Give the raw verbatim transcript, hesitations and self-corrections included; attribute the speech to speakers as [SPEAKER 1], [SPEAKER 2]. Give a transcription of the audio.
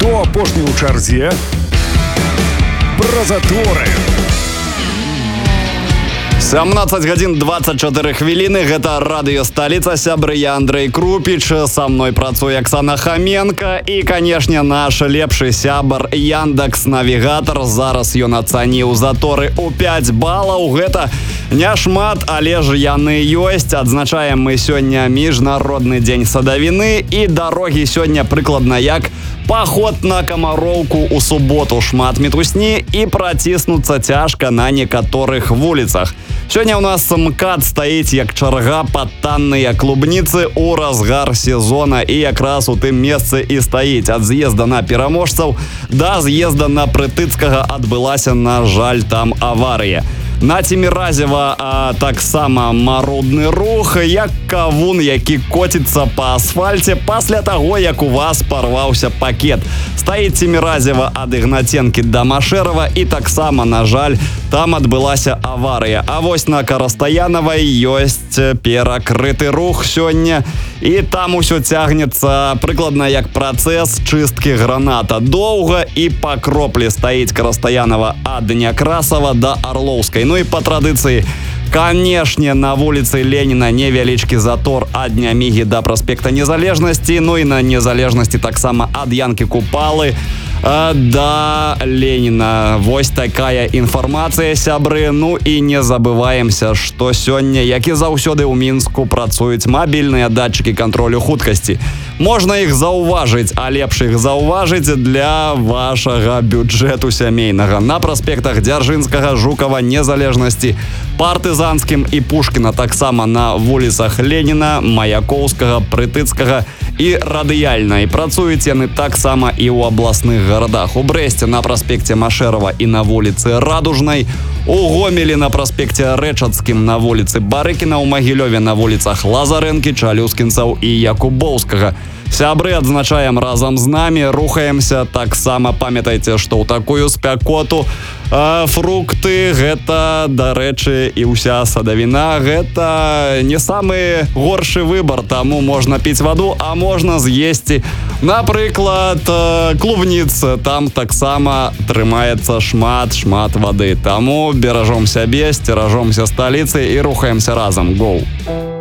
[SPEAKER 1] Хто апошні ў чарзе? Пра заторы.
[SPEAKER 2] семнадцать гадзін двадцать чатыры хвіліны. Гэта радыё Сталіца. Сябры, я Андрей Крупіч. Са мной працуе Оксана Хоменко. І, канешне, наш лепшы сябар Яндекс.Навігатар. Зараз ён ацаніў заторы ў пяць балаў. Гэта няшмат, але ж яны ёсць. Адзначаем мы сёння міжнародны дзень садавіны. І дарогі сёння прыкладна як паход на Камароўку ў суботу. Шмат мітусні і праціснуцца цяжка на некаторых вуліцах. Сёння ў нас МКАД стаіць як чарга пад танныя клубніцы ў разгар сезона, і якраз у тым месцы і стаіць. Ад з'езда на Пераможцаў да з'езда на Прытыцкага адбылася, на жаль, там аварыя. На Цеміразева а, таксама марудны рух, як кавун, які коціцца па асфальце пасля таго, як у вас парваўся пакет. Стаіць Цеміразева ад Ігнаценкі да Машэрава, і таксама, на жаль, там адбылася аварыя. А вось на Карастаянавай ёсць перакрыты рух сёння, і там усё цягнецца прыкладна як працэс чысткі граната. Доўга і па кроплі стаіць Карастаянава ад Някрасава да Арлоўскай. Ну і па традыцыі, канешне, на вуліцы Леніна невялічкі затор ад Нямігі да праспекта Незалежнасці, ну і на Незалежнасці таксама ад Янкі Купалы да Леніна. Вось такая інфармацыя, сябры. Ну і не забываемся, што сёння, як і заўсёды, ў Мінску працуюць мабільныя датчыкі кантролю хуткасці. Можна іх заўважыць, а лепш іх заўважыць для вашага бюджэту сямейнага. На праспектах Дзяржынскага, Жукава, Незалежнасці, Партызанскім і Пушкіна, таксама на вуліцах Леніна, Маяковскага, Прытыцкага і Радыяльнай. Працуюць яны таксама і ў абласных гарадах. У Брэсце на праспекце Машэрава і на вуліцы Радужнай, у Гомелі на праспекце Рэчацкім, на вуліцы Барыкіна, у Магілёве на вуліцах Лазарэнкі, Чалюскінцаў і Якубоўскага. Сябры, адзначаем разам з намі, рухаемся. Таксама памятайце, што ў такую спякоту а, фрукты, гэта, дарэчы, і ўся садавіна, гэта не самы горшы выбар, таму можна піць ваду, а можна з'есці, напрыклад, клубніц. Там таксама трымаецца шмат-шмат вады. Таму беражом сябе, сцеражомся сталіцы і рухаемся разам. Гоу!